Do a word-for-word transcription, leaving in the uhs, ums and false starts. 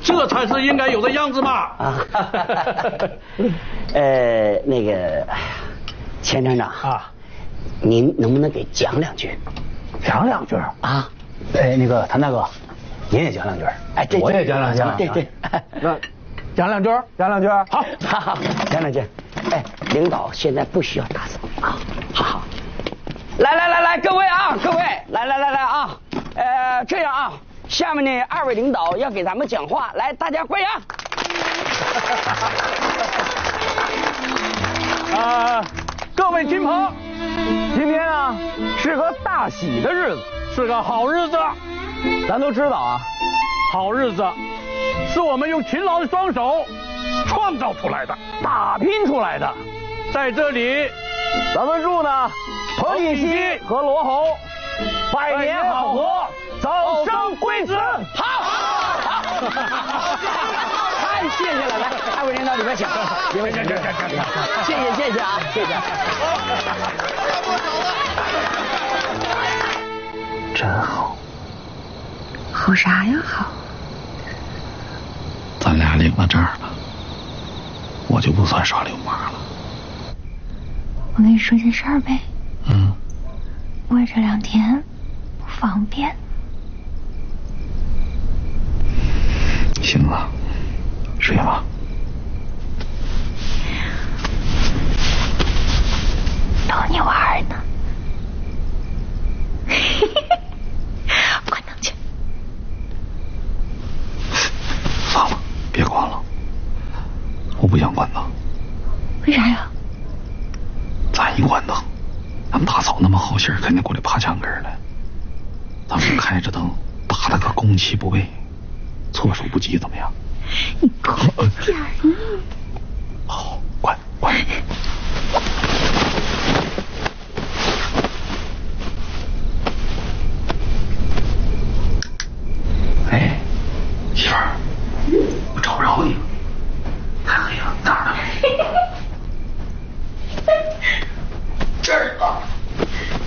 这才是应该有的样子嘛。 啊，呃，那个，哎呀，钱厂长啊， 您能不能给讲两句？ 讲两句啊？ 哎，那个谭大哥，您也讲两句。 哎，对， 我也讲两句。 对对， 那讲两句，讲两句。好， 好好，讲两句。哎，领导现在不需要打扫啊。好好。来来来来，各位啊，各位，来来来来啊，呃，这样啊，下面呢二位领导要给咱们讲话，来，大家观扬。 呃，各位亲朋，今天啊是个大喜的日子， 是个好日子。 咱都知道啊， 好日子是我们用勤劳的双手创造出来的， 打拼出来的。 在这里， 咱们祝呢彭锦熙和罗侯百年好合，早生贵子。 好，好，太谢谢了，来，二位领导里边请，里边请，请，请，谢谢，谢谢啊，谢谢。 真好。 好啥呀好？ 咱俩领到这儿了，我就不算耍流氓了。 我跟你说件事儿呗。 嗯。 我这两天不方便。 行了，睡吧。 逗你玩呢。关灯去。 算了，别关了，我不想关灯。 为啥呀？ 咱一关灯，俺们大嫂那么好心肯定过来爬墙根来，咱们开着灯打了个攻其不备，措手不及，怎么样？ 你快点儿！